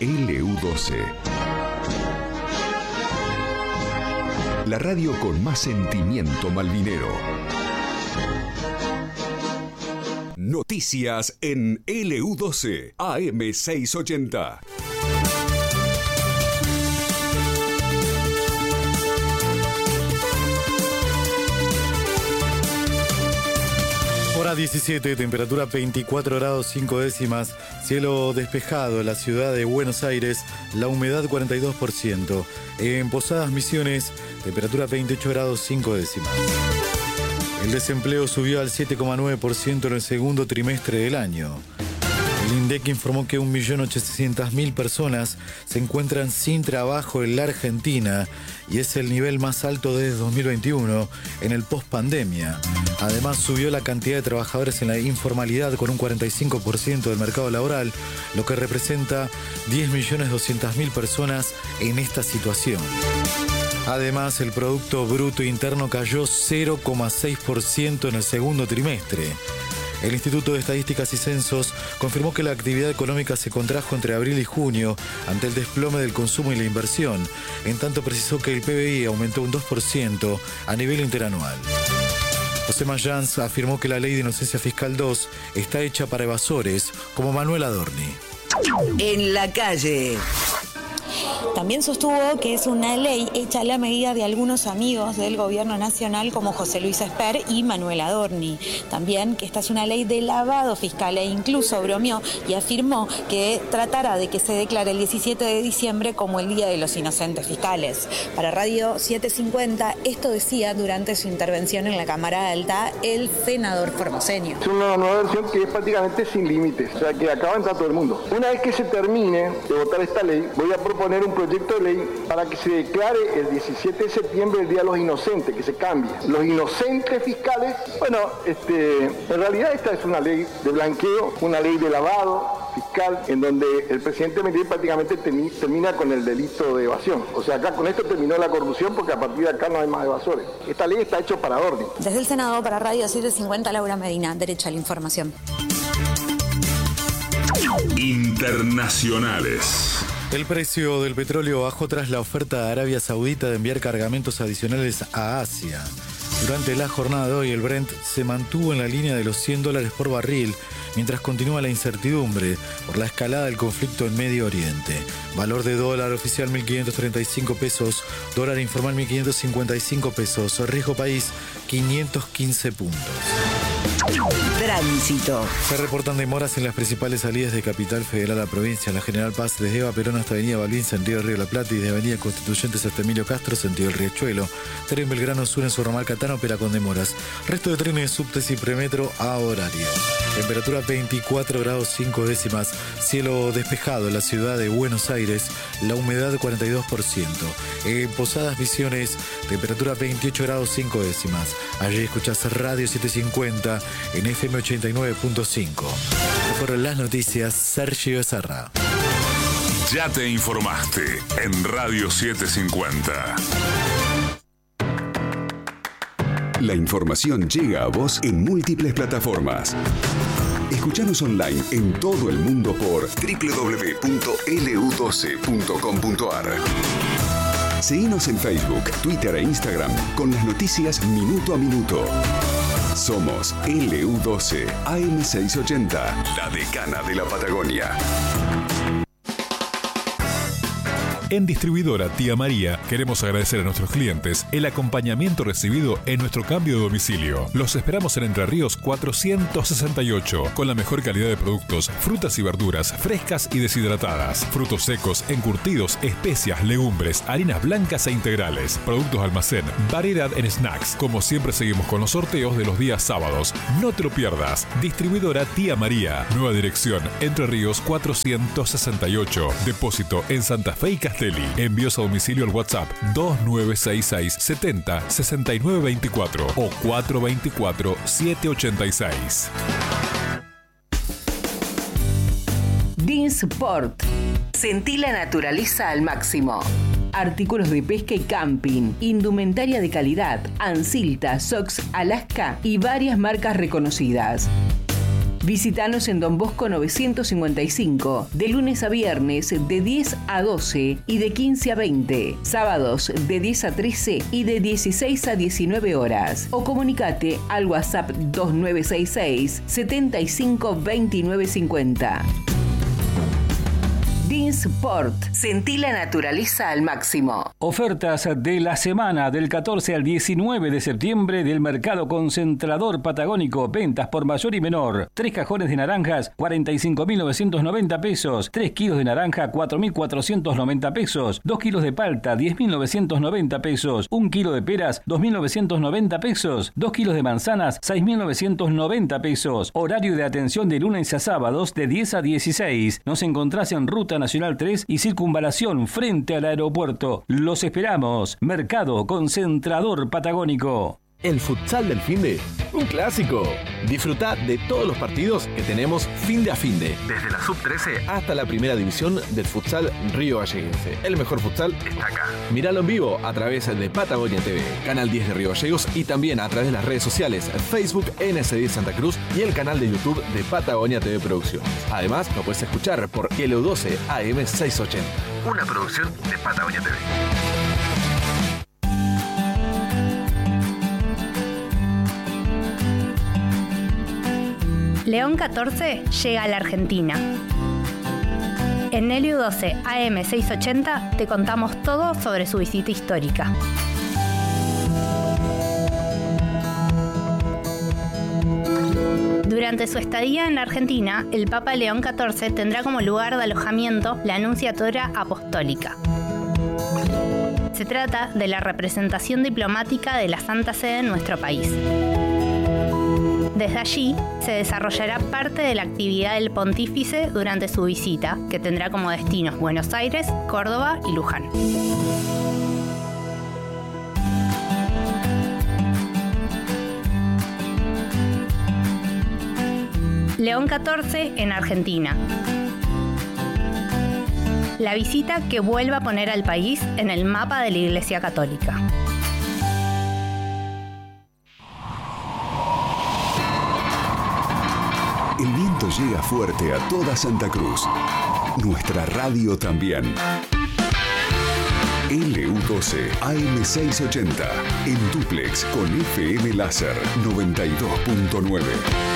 LU12. La radio con más sentimiento malvinero. Noticias en LU12, AM680. Hora 17, temperatura 24 grados 5 décimas, cielo despejado en la ciudad de Buenos Aires, la humedad 42%. En Posadas Misiones, temperatura 28 grados 5 décimas. El desempleo subió al 7,9% en el segundo trimestre del año. El INDEC informó que 1.800.000 personas se encuentran sin trabajo en la Argentina y es el nivel más alto desde 2021 en el post-pandemia. Además, subió la cantidad de trabajadores en la informalidad con un 45% del mercado laboral, lo que representa 10.200.000 personas en esta situación. Además, el Producto Bruto Interno cayó 0,6% en el segundo trimestre. El Instituto de Estadísticas y Censos confirmó que la actividad económica se contrajo entre abril y junio ante el desplome del consumo y la inversión. En tanto, precisó que el PBI aumentó un 2% a nivel interanual. José Mayans afirmó que la Ley de Inocencia Fiscal 2 está hecha para evasores, como Manuel Adorni. En la calle. También sostuvo que es una ley hecha a la medida de algunos amigos del gobierno nacional como José Luis Esper y Manuel Adorni. También que esta es una ley de lavado fiscal e incluso bromeó y afirmó que tratará de que se declare el 17 de diciembre como el Día de los Inocentes Fiscales. Para Radio 750, esto decía durante su intervención en la Cámara Alta el senador formoseño. Es una nueva versión que es prácticamente sin límites, o sea que acá va a entrar todo el mundo. Una vez que se termine de votar esta ley, voy a proponer un proyecto de ley para que se declare el 17 de septiembre el Día de los Inocentes, que se cambie. Los inocentes fiscales, bueno, en realidad esta es una ley de blanqueo, una ley de lavado fiscal, en donde el presidente Medellín prácticamente termina con el delito de evasión. O sea, acá con esto terminó la corrupción porque a partir de acá no hay más evasores. Esta ley está hecha para orden. Desde el Senado para Radio 750, Laura Medina, derecho a la información. Internacionales. El precio del petróleo bajó tras la oferta de Arabia Saudita de enviar cargamentos adicionales a Asia. Durante la jornada de hoy, el Brent se mantuvo en la línea de los $100 por barril, mientras continúa la incertidumbre por la escalada del conflicto en Medio Oriente. Valor de dólar oficial 1.535 pesos, dólar informal 1.555 pesos, riesgo país 515 puntos. Tránsito. Se reportan demoras en las principales salidas de Capital Federal a la provincia. La General Paz desde Eva Perón hasta Avenida Balbín, sentido Río de la Plata, y de Avenida Constituyentes hasta Emilio Castro, sentido el Riachuelo. Tren Belgrano Sur en su ramal Catán opera con demoras. Resto de trenes subtes y premetro a horario. Temperatura 24 grados 5 décimas. Cielo despejado en la ciudad de Buenos Aires. La humedad 42%. En Posadas Misiones, temperatura 28 grados 5 décimas. Allí escuchás Radio 750 en FM 89.5. Fueron las noticias, Sergio Becerra. Ya te informaste en Radio 750. La información llega a vos en múltiples plataformas. Escuchanos online en todo el mundo por www.lu12.com.ar. Seguinos en Facebook, Twitter e Instagram con las noticias minuto a minuto. Somos LU12 AM680, la decana de la Patagonia. En Distribuidora Tía María queremos agradecer a nuestros clientes el acompañamiento recibido en nuestro cambio de domicilio. Los esperamos en Entre Ríos 468 con la mejor calidad de productos, frutas y verduras frescas y deshidratadas, frutos secos, encurtidos, especias, legumbres, harinas blancas e integrales, productos almacén, variedad en snacks. Como siempre seguimos con los sorteos de los días sábados. No te lo pierdas. Distribuidora Tía María. Nueva dirección Entre Ríos 468. Depósito en Santa Fe y Castelli. Envíos a domicilio al WhatsApp 2966 70 69 24 o 424 786. Dinsport. Sentí la naturaleza al máximo. Artículos de pesca y camping, indumentaria de calidad, Ansilta, Sox, Alaska y varias marcas reconocidas. Visítanos en Don Bosco 955, de lunes a viernes de 10 a 12 y de 15 a 20, sábados de 10 a 13 y de 16 a 19 horas. O comunicate al WhatsApp 2966 75 29 50. Dinsport. Sentí la naturaleza al máximo. Ofertas de la semana del 14 al 19 de septiembre del Mercado Concentrador Patagónico. Ventas por mayor y menor. 3 cajones de naranjas, 45.990 pesos. 3 kilos de naranja, 4.490 pesos. 2 kilos de palta, 10.990 pesos. 1 kilo de peras, 2.990 pesos. 2 kilos de manzanas, 6.990 pesos. Horario de atención de lunes a sábados de 10 a 16. Nos encontrás en Ruta Nacional 3 y Circunvalación frente al aeropuerto. Los esperamos. Mercado Concentrador Patagónico. El futsal del finde, un clásico. Disfruta de todos los partidos que tenemos finde a finde, desde la sub-13 hasta la primera división del futsal Río Galleguense. El mejor futsal está acá. Míralo en vivo a través de Patagonia TV, Canal 10 de Río Gallegos y también a través de las redes sociales Facebook NS10 Santa Cruz y el canal de YouTube de Patagonia TV Producciones. Además, lo puedes escuchar por LU12 AM 680, una producción de Patagonia TV. León 14 llega a la Argentina. En LU12 AM 680 te contamos todo sobre su visita histórica. Durante su estadía en la Argentina, el Papa León XIV tendrá como lugar de alojamiento la Anunciatura Apostólica. Se trata de la representación diplomática de la Santa Sede en nuestro país. Desde allí se desarrollará parte de la actividad del pontífice durante su visita, que tendrá como destinos Buenos Aires, Córdoba y Luján. León XIV en Argentina. La visita que vuelve a poner al país en el mapa de la Iglesia Católica. El viento llega fuerte a toda Santa Cruz. Nuestra radio también. LU12 AM680 en dúplex con FM Láser 92.9.